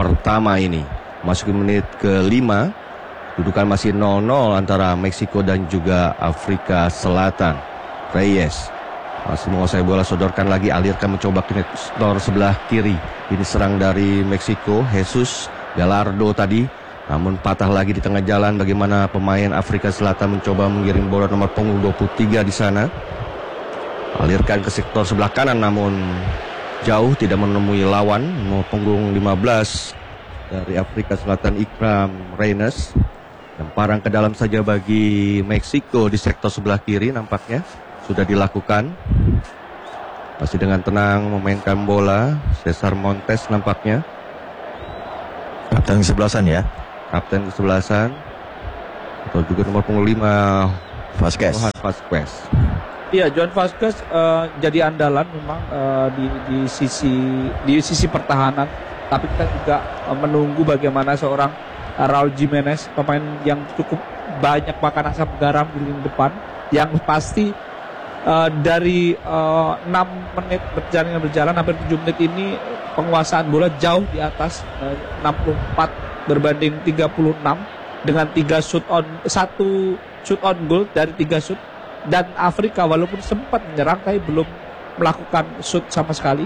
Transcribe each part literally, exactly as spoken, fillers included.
pertama ini. Masuk ke menit kelima, dudukan masih nol nol antara Meksiko dan juga Afrika Selatan. Reyes masih menguasai bola, sodorkan lagi, alirkan, mencoba ke sektor sebelah kiri. Ini serang dari Meksiko, Jesus Gallardo tadi, namun patah lagi di tengah jalan. Bagaimana pemain Afrika Selatan mencoba mengirim bola nomor punggung dua puluh tiga di sana. Alirkan ke sektor sebelah kanan, namun jauh, tidak menemui lawan. Nomor punggung lima belas dari Afrika Selatan, Ikram Reynes. Lemparan ke dalam saja bagi Meksiko di sektor sebelah kiri, nampaknya sudah dilakukan. Masih dengan tenang memainkan bola Cesar Montes nampaknya. Kapten kesebelasan ya. Kapten kesebelasan. Atau juga nomor punggung lima, Vasquez. Johan Vasquez. Iya, Johan Vasquez uh, jadi andalan memang uh, di, di sisi di sisi pertahanan. Tapi kita juga uh, menunggu bagaimana seorang uh, Raul Jimenez, pemain yang cukup banyak makan asam garam di lini depan, yang pasti uh, dari uh, enam menit berjalan berjalan hampir tujuh menit ini penguasaan bola jauh di atas, uh, enam puluh empat berbanding tiga puluh enam, dengan tiga shoot on, satu shoot on goal dari tiga shoot. Dan Afrika walaupun sempat menyerang tapi belum melakukan shoot sama sekali.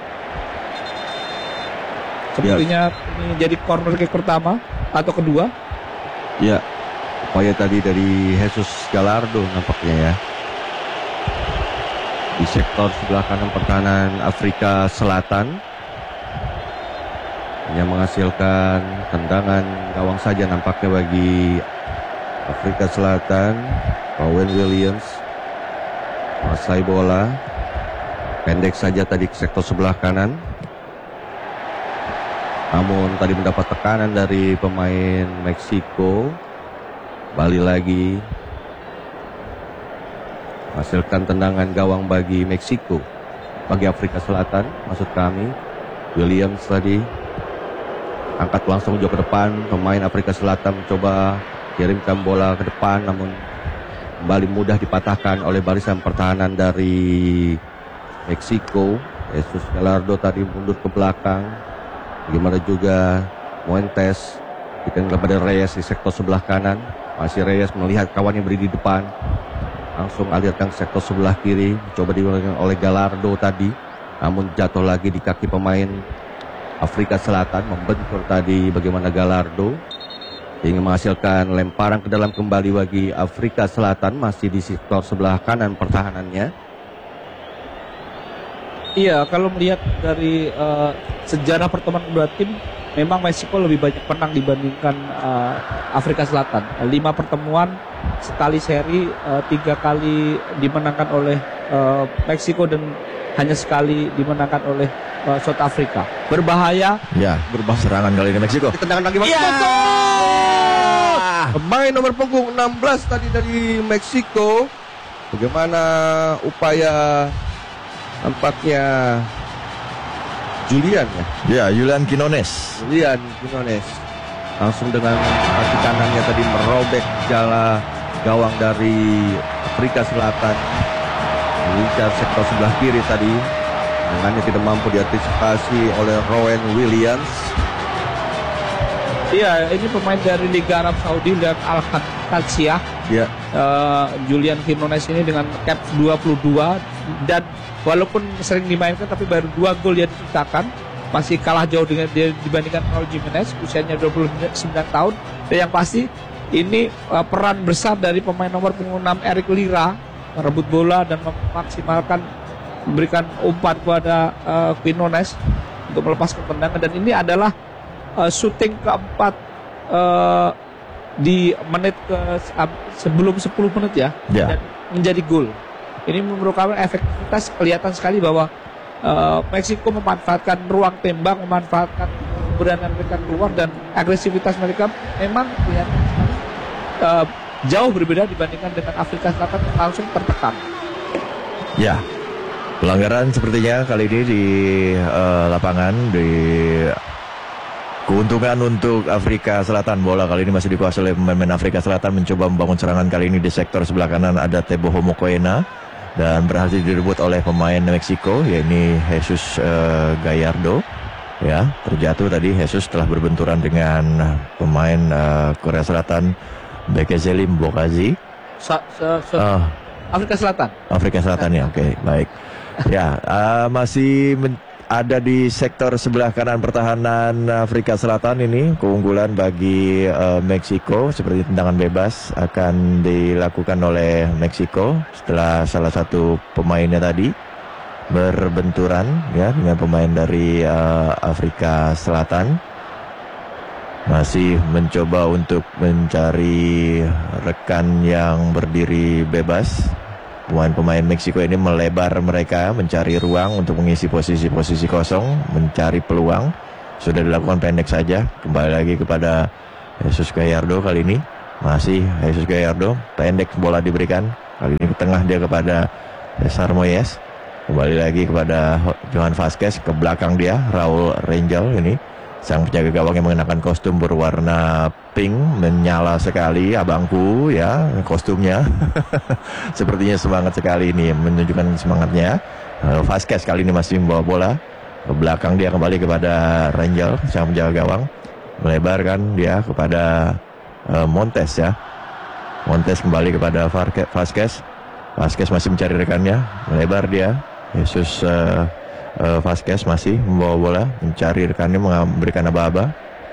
Sepertinya ya, ini jadi corner kick pertama atau kedua. Ya, upaya tadi dari Jesus Gallardo nampaknya ya. Di sektor sebelah kanan pertahanan Afrika Selatan, hanya menghasilkan tendangan gawang saja nampaknya bagi Afrika Selatan. Owen Williams menguasai bola, pendek saja tadi ke sektor sebelah kanan, namun tadi mendapat tekanan dari pemain Meksiko. Balik lagi, hasilkan tendangan gawang bagi Meksiko, bagi Afrika Selatan maksud kami. Williams tadi angkat langsung jauh ke depan, pemain Afrika Selatan mencoba kirimkan bola ke depan, namun kembali mudah dipatahkan oleh barisan pertahanan dari Meksiko. Jesus Gallardo tadi mundur ke belakang. Bagaimana juga Montes, kita kepada Reyes di sektor sebelah kanan. Masih Reyes melihat kawannya berdiri di depan, langsung alirkan ke sektor sebelah kiri. Coba dilakukan oleh Gallardo tadi, namun jatuh lagi di kaki pemain Afrika Selatan. Membentur tadi bagaimana Gallardo, ingin menghasilkan lemparan ke dalam kembali bagi Afrika Selatan, masih di sektor sebelah kanan pertahanannya. Iya, kalau melihat dari uh, sejarah pertemuan kedua tim, memang Meksiko lebih banyak menang dibandingkan uh, Afrika Selatan. Lima pertemuan, sekali seri, uh, tiga kali dimenangkan oleh uh, Meksiko dan hanya sekali dimenangkan oleh uh, South Africa. Berbahaya. Ya, berbahaya serangan kali ini Meksiko. Tendangan lagi Meksiko. Ya! Pemain nomor punggung enam belas tadi dari Meksiko. Bagaimana upaya nampaknya Julian ya? Ya, Julian Quinones. Julian Quinones langsung dengan kaki kanannya tadi merobek jala gawang dari Afrika Selatan. Mengincar sektor sebelah kiri tadi. Tangannya tidak mampu diantisipasi oleh Rowan Williams. Iya, ini pemain dari Liga Arab Saudi dan Al-Qadisiyah. Ya. Uh, Julian Quinones ini dengan cap dua puluh dua, dan walaupun sering dimainkan tapi baru dua gol dia diciptakan. Masih kalah jauh dengan dia dibandingkan Raul Jimenez, usianya dua puluh sembilan tahun. Dan yang pasti ini uh, peran besar dari pemain nomor punggung enam Eric Lira merebut bola dan memaksimalkan, memberikan umpan kepada uh, Quinones untuk melepaskan tendangan. Dan ini adalah Uh, syuting keempat uh, di menit ke uh, sebelum sepuluh menit ya, yeah. Dan menjadi gol. Ini merupakan efektivitas, kelihatan sekali bahwa uh, Meksiko memanfaatkan ruang tembak, memanfaatkan keberanian mereka keluar, dan agresivitas mereka memang kelihatan uh, jauh berbeda dibandingkan dengan Afrika Selatan yang langsung tertekan. Ya, pelanggaran sepertinya kali ini di uh, lapangan, di keuntungan untuk Afrika Selatan. Bola kali ini masih dikuasai oleh pemain Afrika Selatan, mencoba membangun serangan kali ini di sektor sebelah kanan. Ada Teboho Mokoena dan berhasil direbut oleh pemain Meksiko, yakni Jesus uh, Gallardo. ya, terjatuh tadi Jesus telah berbenturan dengan pemain uh, Korea Selatan Bekezelim Bokazi. Sa- sa- sa- Ah, Afrika Selatan. Afrika Selatan ya, oke, baik. Ya, uh, masih men- ada di sektor sebelah kanan pertahanan Afrika Selatan ini. Keunggulan bagi uh, Meksiko seperti tendangan bebas akan dilakukan oleh Meksiko setelah salah satu pemainnya tadi berbenturan ya dengan pemain dari uh, Afrika Selatan. Masih mencoba untuk mencari rekan yang berdiri bebas. Pemain-pemain Meksiko ini melebar mereka, mencari ruang untuk mengisi posisi-posisi kosong, mencari peluang. Sudah dilakukan pendek saja. Kembali lagi kepada Jesus Gallardo kali ini. Masih Jesus Gallardo, pendek bola diberikan. Kali ini ke tengah dia kepada Cesar Moyes. Kembali lagi kepada Johan Vasquez, ke belakang dia Raul Rangel ini. Sang penjaga gawang yang mengenakan kostum berwarna pink, menyala sekali abangku ya kostumnya. Sepertinya semangat sekali ini, menunjukkan semangatnya. uh, Vasquez kali ini masih membawa bola. Ke belakang dia kembali kepada Rangel, sang penjaga gawang. Melebarkan dia kepada uh, Montes ya. Montes kembali kepada Vasquez. Vasquez masih mencari rekannya, melebar dia. Jesus uh, uh, Vasquez masih membawa bola, mencari rekannya, memberikan aba-aba.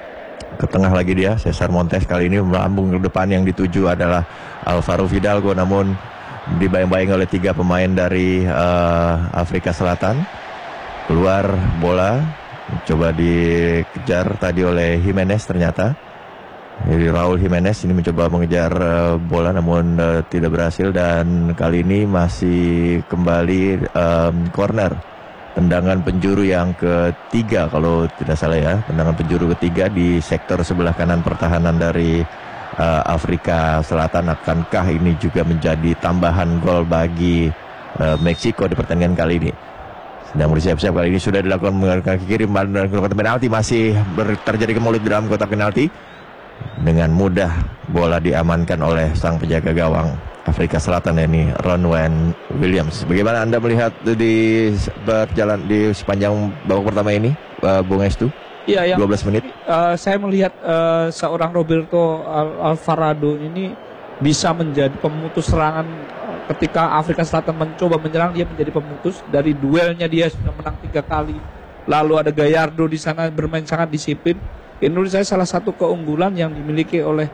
Ke tengah lagi dia, Cesar Montes kali ini melambung ke depan, yang dituju adalah Alvaro Fidalgo, namun dibayang-bayang oleh tiga pemain dari uh, Afrika Selatan. Keluar bola, coba dikejar tadi oleh Jimenez ternyata. Jadi Raul Jimenez ini mencoba mengejar uh, bola namun uh, tidak berhasil, dan kali ini masih kembali um, corner. Tendangan penjuru yang ketiga kalau tidak salah ya, tendangan penjuru ketiga di sektor sebelah kanan pertahanan dari uh, Afrika Selatan. Akankah ini juga menjadi tambahan gol bagi uh, Meksiko di pertandingan kali ini? Sedang bersiap-siap kali ini, sudah dilakukan menggunakan kaki kiri dan kotak penalti, masih ber- terjadi kemulut di dalam kotak penalti. Dengan mudah bola diamankan oleh sang penjaga gawang Afrika Selatan ini, Ronwen Williams. Bagaimana Anda melihat di berjalan di sepanjang babak pertama ini, uh, Bung Estu? Iya, yang dua belas menit. Uh, saya melihat uh, seorang Roberto Al- Alvarado ini bisa menjadi pemutus serangan. uh, ketika Afrika Selatan mencoba menyerang, dia menjadi pemutus. Dari duelnya dia sudah menang tiga kali. Lalu ada Gallardo di sana bermain sangat disiplin. Ini menurut saya salah satu keunggulan yang dimiliki oleh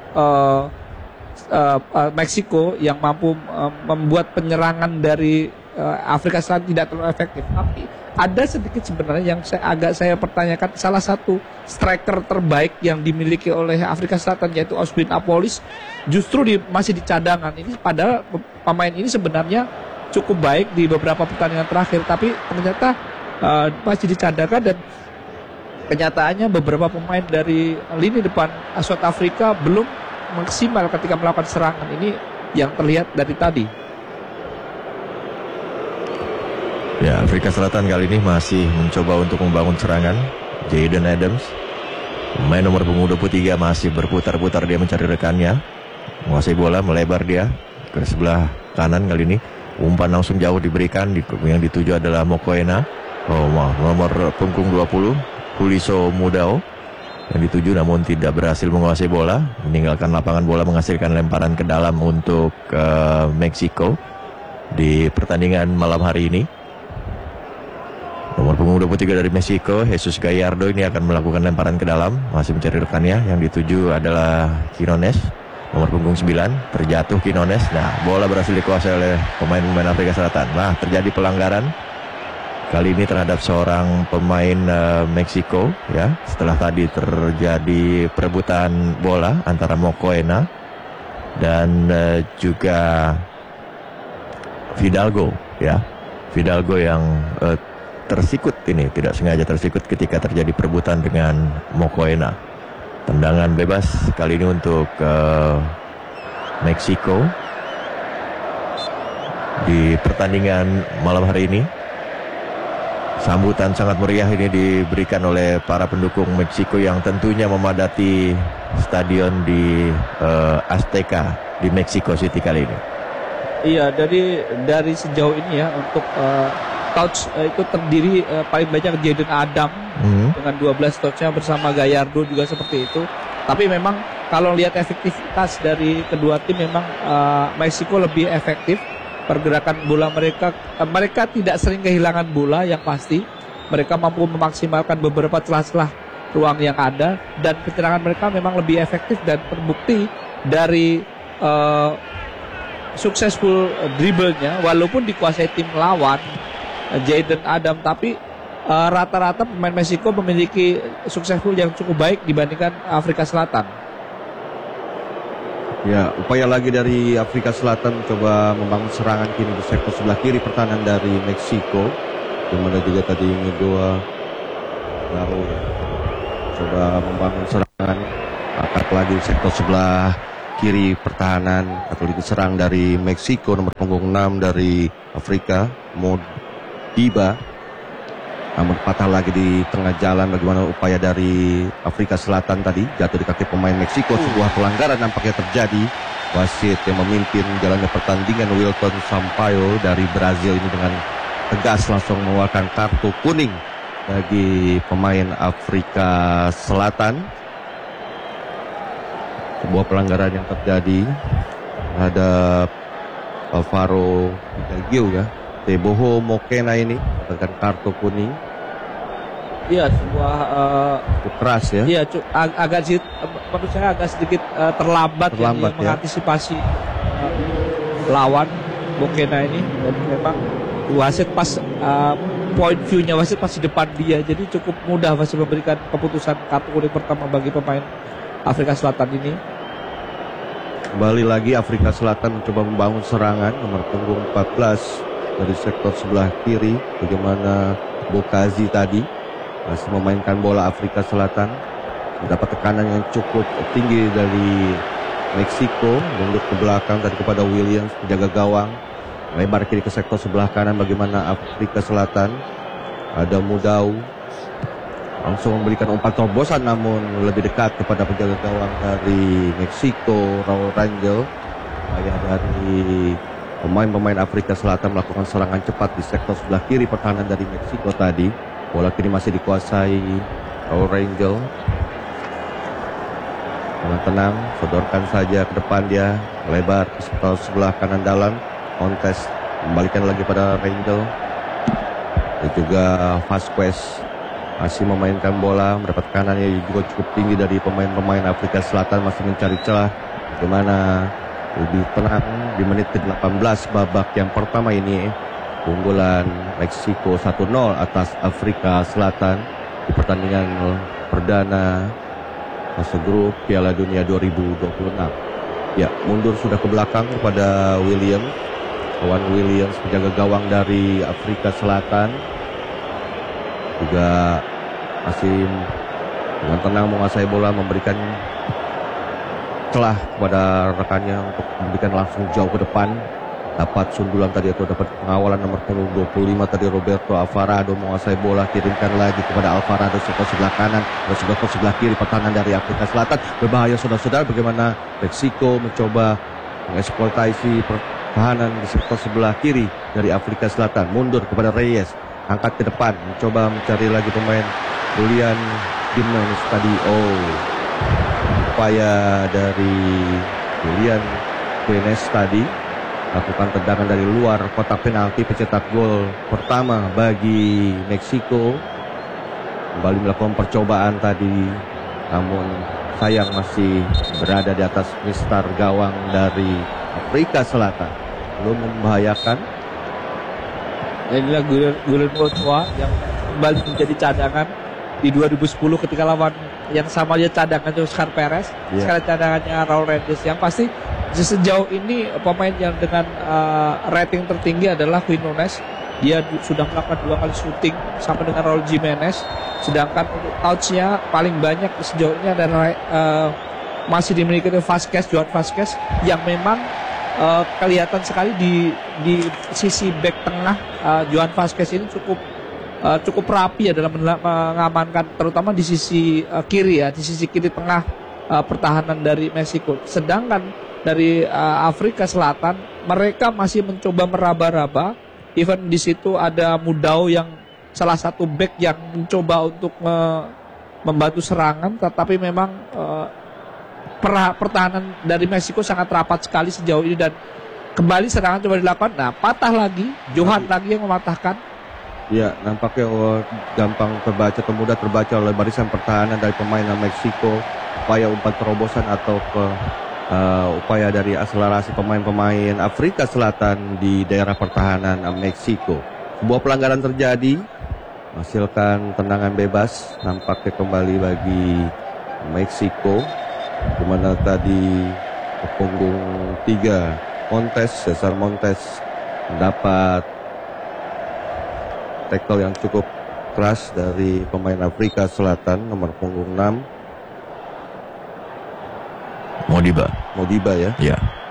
uh, uh, uh, Meksiko, yang mampu uh, membuat penyerangan dari uh, Afrika Selatan tidak terlalu efektif. Tapi ada sedikit sebenarnya yang saya, agak saya pertanyakan. Salah satu striker terbaik yang dimiliki oleh Afrika Selatan, yaitu Osbin Apolis, justru di, masih di cadangan. Ini padahal pemain ini sebenarnya cukup baik di beberapa pertandingan terakhir, tapi ternyata uh, masih di cadangan. Dan kenyataannya beberapa pemain dari lini depan South Afrika belum maksimal ketika melakukan serangan. Ini yang terlihat dari tadi. Ya, Afrika Selatan kali ini masih mencoba untuk membangun serangan. Jayden Adams, pemain nomor punggung dua puluh tiga, masih berputar-putar dia mencari rekannya. Menguasai bola, melebar dia ke sebelah kanan kali ini. Umpan langsung jauh diberikan, yang dituju adalah Mokoena. Oh, nomor punggung dua puluh, Juliso Mudao, yang dituju namun tidak berhasil menguasai bola, meninggalkan lapangan bola, menghasilkan lemparan ke dalam untuk uh, Meksiko di pertandingan malam hari ini. Nomor punggung dua puluh tiga dari Meksiko, Jesus Gallardo, ini akan melakukan lemparan ke dalam, masih mencari rekannya, yang dituju adalah Quinones. Nomor punggung sembilan, terjatuh Quinones. Nah, bola berhasil dikuasai oleh pemain-pemain Afrika Selatan. Nah, terjadi pelanggaran kali ini terhadap seorang pemain uh, Meksiko ya, setelah tadi terjadi perebutan bola antara Mokoena dan uh, juga Fidalgo ya. Fidalgo yang uh, tersikut ini, tidak sengaja tersikut ketika terjadi perebutan dengan Mokoena. Tendangan bebas kali ini untuk uh, Meksiko di pertandingan malam hari ini. Sambutan sangat meriah ini diberikan oleh para pendukung Meksiko yang tentunya memadati stadion di uh, Azteca di Mexico City kali ini. Iya, dari dari sejauh ini ya, untuk uh, touch uh, itu terdiri uh, paling banyak Jaden Adam Hmm. dengan dua belas touchnya bersama Gallardo juga seperti itu. Tapi memang kalau lihat efektivitas dari kedua tim memang uh, Meksiko lebih efektif pergerakan bola mereka. Uh, mereka tidak sering kehilangan bola yang pasti. Mereka mampu memaksimalkan beberapa celah-celah ruang yang ada dan penyerangan mereka memang lebih efektif dan terbukti dari uh, successful dribblenya walaupun dikuasai tim lawan uh, Jaden Adam, tapi uh, rata-rata pemain Meksiko memiliki successful yang cukup baik dibandingkan Afrika Selatan. Ya, upaya lagi dari Afrika Selatan coba membangun serangan kini di sektor sebelah kiri pertahanan dari Meksiko. Di mana juga tadi Medua lalu coba membangun serangan, angkat lagi di sektor sebelah kiri pertahanan atau diserang dari Meksiko nomor punggung enam dari Afrika, Modiba. Namun patah lagi di tengah jalan. Bagaimana upaya dari Afrika Selatan tadi, jatuh di kaki pemain Meksiko. Sebuah pelanggaran nampaknya terjadi. Wasit yang memimpin jalannya pertandingan, Wilton Sampaio dari Brazil ini dengan tegas langsung mengeluarkan kartu kuning bagi pemain Afrika Selatan. Sebuah pelanggaran yang terjadi terhadap Alvaro Hidalgo ya. Teboho Mokena ini mendapatkan kartu kuning. Iya, sebuah uh, Cukup keras ya. iya cu- ag- agak sedikit, menurut saya agak sedikit uh, terlambat, Terlambat, ya, ya. mengantisipasi uh, lawan Mokena ini, dan memang wasit pas uh, point view-nya wasit pas di depan dia, jadi cukup mudah wasit memberikan keputusan kartu kuning pertama bagi pemain Afrika Selatan ini. Kembali lagi Afrika Selatan mencoba membangun serangan nomor punggung empat belas dari sektor sebelah kiri. Bagaimana Bokazi tadi masih memainkan bola. Afrika Selatan mendapat tekanan yang cukup tinggi dari Meksiko, mundur ke belakang tadi kepada Williams, penjaga gawang, lebar kiri ke sektor sebelah kanan. Bagaimana Afrika Selatan, ada Mudau langsung memberikan umpan terobosan namun lebih dekat kepada penjaga gawang dari Meksiko, Raul Rangel. Ayah dari pemain-pemain Afrika Selatan melakukan serangan cepat di sektor sebelah kiri pertahanan dari Meksiko tadi. Bola kini masih dikuasai Raul Rangel. Dengan tenang, sodorkan saja ke depan dia, lebar ke sektor sebelah kanan dalam. Montes kembalikan lagi pada Rangel. Dan juga Vasquez masih memainkan bola, mendapat kanan yang juga cukup tinggi dari pemain-pemain Afrika Selatan, masih mencari celah. Bagaimana lebih tenang di menit ke delapan belas babak yang pertama ini. Keunggulan Meksiko satu nol atas Afrika Selatan di pertandingan perdana fase grup Piala Dunia dua ribu dua puluh enam. Ya, mundur sudah ke belakang kepada Williams. Kawan Williams, penjaga gawang dari Afrika Selatan, juga masih dengan tenang menguasai bola, memberikan celah kepada rekannya untuk memberikan langsung jauh ke depan. Dapat sundulan tadi atau dapat pengawalan nomor punggung dua puluh lima tadi Roberto Alvarado, menguasai bola, kirimkan lagi kepada Alvarado sektor sebelah kanan, dan sektor sebelah kiri pertahanan dari Afrika Selatan. Berbahaya saudara-saudara, bagaimana Meksiko mencoba mengeksploitasi pertahanan di sektor sebelah kiri dari Afrika Selatan. Mundur kepada Reyes, angkat ke depan, mencoba mencari lagi pemain Julian Jimenez tadi. Oh, upaya dari Julian Jimenez tadi lakukan tendangan dari luar kotak penalti, pencetak gol pertama bagi Meksiko. Kembali melakukan percobaan tadi, namun sayang masih berada di atas mistar gawang dari Afrika Selatan, belum membahayakan. Inilah Guillermo Ochoa yang kembali menjadi cadangan di dua ribu sepuluh ketika lawan yang sama dia cadangan Oscar Perez, Yeah. sekarang cadangannya Raul Reyes. Yang pasti sejauh ini pemain yang dengan uh, rating tertinggi adalah Quinones. Dia du- sudah melakukan dua kali syuting sama dengan Raul Jimenez. Sedangkan untuk touch-nya paling banyak sejauh ini adalah uh, masih dimiliki oleh Vasquez, Joan Vasquez, yang memang uh, kelihatan sekali di di sisi back tengah. uh, Joan Vasquez ini cukup uh, cukup rapi ya dalam menla- mengamankan, terutama di sisi uh, kiri ya, di sisi kiri tengah uh, pertahanan dari Meksiko. Sedangkan dari uh, Afrika Selatan, mereka masih mencoba meraba-raba even di situ ada Mudau yang salah satu back yang mencoba untuk me- membantu serangan, tetapi memang eh, pera- pertahanan dari Meksiko sangat rapat sekali sejauh ini dan kembali serangan coba dilakukan. Nah, patah lagi, Johan lagi yang mematahkan. Ya, nampaknya oh, gampang terbaca atau mudah terbaca oleh barisan pertahanan dari pemain Meksiko. Upaya umpan terobosan atau ke, uh, upaya dari akselerasi pemain-pemain Afrika Selatan di daerah pertahanan Meksiko. Sebuah pelanggaran terjadi, menghasilkan tendangan bebas. Nampaknya kembali bagi Meksiko, di mana tadi ke punggung tiga Montes, Cesar Montes mendapat tackle yang cukup keras dari pemain Afrika Selatan nomor punggung enam Modiba. Modiba ya. Ya.